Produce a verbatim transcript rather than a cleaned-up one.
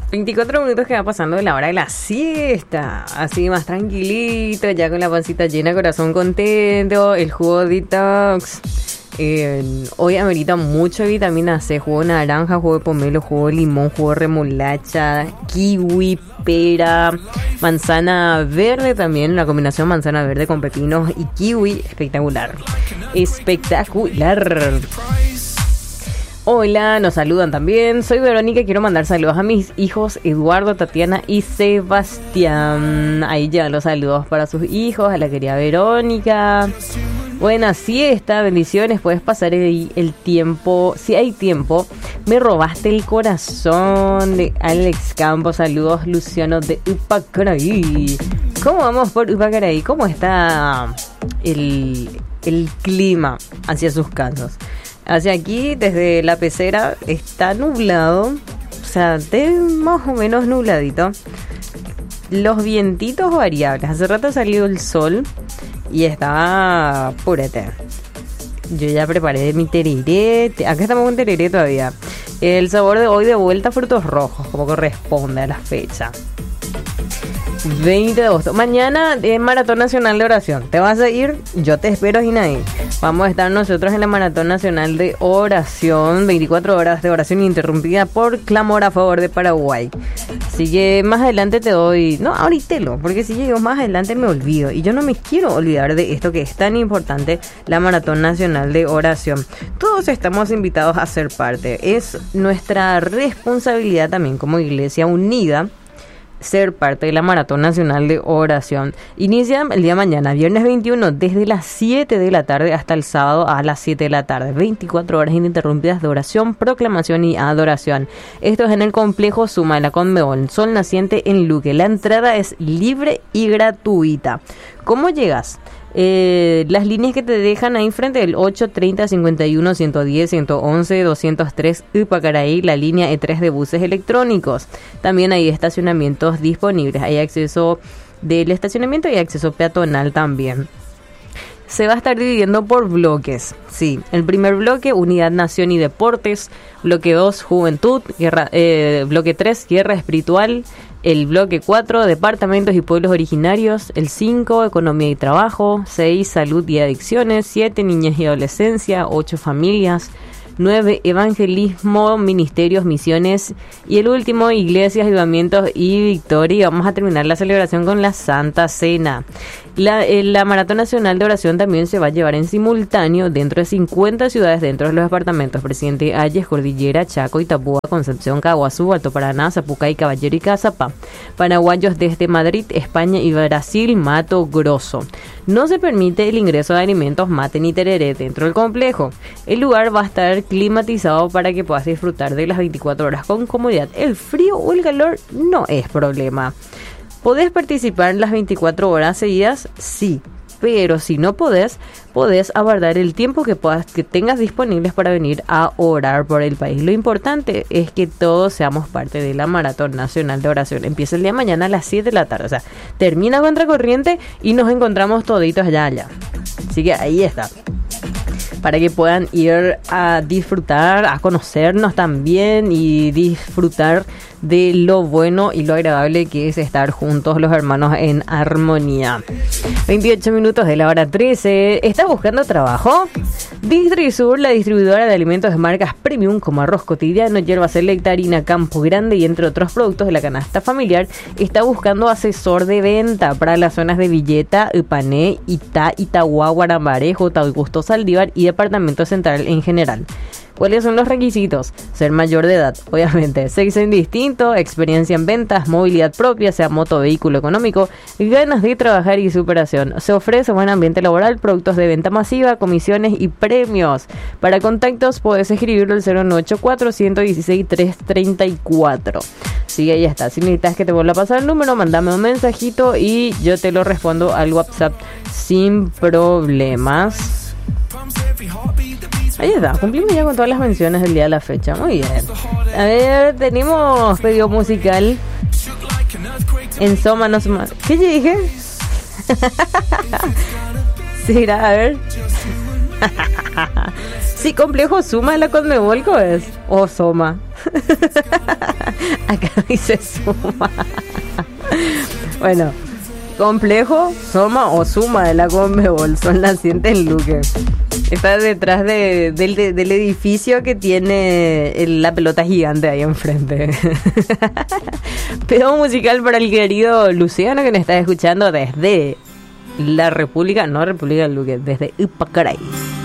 veinticuatro minutos que va pasando de la hora de la siesta. Así más tranquilito, ya con la pancita llena, corazón contento, el jugo detox. Eh, hoy amerita mucho vitamina C, jugo de naranja, jugo de pomelo, jugo de limón, jugo de remolacha, kiwi, pera, manzana verde también, la combinación manzana verde con pepinos y kiwi, espectacular. Espectacular. Hola, nos saludan también. Soy Verónica y quiero mandar saludos a mis hijos Eduardo, Tatiana y Sebastián. Ahí llegan los saludos para sus hijos, a la querida Verónica. Buena siesta, bendiciones. Puedes pasar el, el tiempo, si hay tiempo. Me robaste el corazón, de Alex Campos. Saludos, Luciano de Upacaraí. ¿Cómo vamos por Upacaraí? ¿Cómo está el, el clima hacia sus casas? Hacia aquí, desde la pecera, está nublado, o sea, de más o menos nubladito. Los vientitos variables. Hace rato salió el sol y estaba purete. Yo ya preparé mi tereré. Acá estamos con tereré todavía. El sabor de hoy de vuelta, frutos rojos, como corresponde a la fecha. veinte de agosto. Mañana es Maratón Nacional de Oración. ¿Te vas a ir? Yo te espero, Ginaí. Vamos a estar nosotros en la Maratón Nacional de Oración. veinticuatro horas de oración ininterrumpida por clamor a favor de Paraguay. Así que más adelante te doy... No, ahorita lo, porque si llego más adelante me olvido. Y yo no me quiero olvidar de esto que es tan importante, la Maratón Nacional de Oración. Todos estamos invitados a ser parte. Es nuestra responsabilidad también como Iglesia Unida ser parte de la Maratón Nacional de Oración. Inicia el día de mañana, viernes veintiuno, desde las siete de la tarde hasta el sábado a las siete de la tarde. veinticuatro horas ininterrumpidas de oración, proclamación y adoración. Esto es en el complejo Suma de la Conmebol, Sol Naciente en Luque. La entrada es libre y gratuita. ¿Cómo llegas? Eh, las líneas que te dejan ahí frente, el ocho treinta cincuenta y uno ciento diez ciento once doscientos tres Upacaraí, la línea E tres de buses electrónicos. También hay estacionamientos disponibles, hay acceso del estacionamiento y acceso peatonal también. Se va a estar dividiendo por bloques. Sí, el primer bloque, Unidad, Nación y Deportes. Bloque dos, Juventud. Guerra, eh, bloque tres, Guerra Espiritual. El bloque cuatro, Departamentos y Pueblos Originarios. El cinco, Economía y Trabajo. seis, Salud y Adicciones. siete, Niñez y Adolescencia. ocho, Familias. nueve, Evangelismo, Ministerios, Misiones. Y el último, Iglesias, Ayudamientos y Victoria. Vamos a terminar la celebración con la Santa Cena. La, eh, la Maratón Nacional de Oración también se va a llevar en simultáneo dentro de cincuenta ciudades dentro de los departamentos Presidente Hayes, Cordillera, Chaco, Itapúa, Concepción, Caguazú, Alto Paraná, Zapucay, Caballero y Cazapá. Paraguayos desde Madrid, España y Brasil, Mato Grosso. No se permite el ingreso de alimentos mate ni tereré dentro del complejo. El lugar va a estar climatizado para que puedas disfrutar de las veinticuatro horas con comodidad. El frío o el calor no es problema. ¿Podés participar en las veinticuatro horas seguidas? Sí, pero si no podés, podés aguardar el tiempo que puedas, que tengas disponibles para venir a orar por el país. Lo importante es que todos seamos parte de la Maratón Nacional de Oración. Empieza el día de mañana a las siete de la tarde, o sea, termina contracorriente y nos encontramos toditos allá allá. Así que ahí está, para que puedan ir a disfrutar, a conocernos también y disfrutar de lo bueno y lo agradable que es estar juntos los hermanos en armonía. veintiocho minutos de la hora trece. ¿Estás buscando trabajo? Distrisur, la distribuidora de alimentos de marcas premium como arroz cotidiano, hierba selecta, harina Campo Grande y entre otros productos de la canasta familiar, está buscando asesor de venta para las zonas de Villeta, Upané, Itá, Itagua, Guarambaré, J. Augusto Saldívar y Departamento Central en general. ¿Cuáles son los requisitos? Ser mayor de edad, obviamente, sexo indistinto, experiencia en ventas, movilidad propia, sea moto o vehículo económico, ganas de trabajar y superación. Se ofrece buen ambiente laboral, productos de venta masiva, comisiones y premios. Para contactos puedes escribirlo al cero nueve ocho cuatro, uno uno seis, tres tres cuatro. Sí, ahí está. Si necesitas que te vuelva a pasar el número, mándame un mensajito y yo te lo respondo al WhatsApp sin problemas. Ahí está, cumplimos ya con todas las menciones del día de la fecha. Muy bien. A ver, tenemos pedido musical. En Soma no Soma. ¿Qué yo dije? Sí, a ver. Sí, complejo suma de la Conmebol, ¿es? O soma. Acá dice suma. Bueno, complejo, soma o suma de la Conmebol son las siguientes luces. Está detrás de, del, de, del edificio que tiene el, la pelota gigante ahí enfrente. Pedo musical para el querido Luciano, que nos está escuchando desde la República, no República del Luque, desde Upacaray.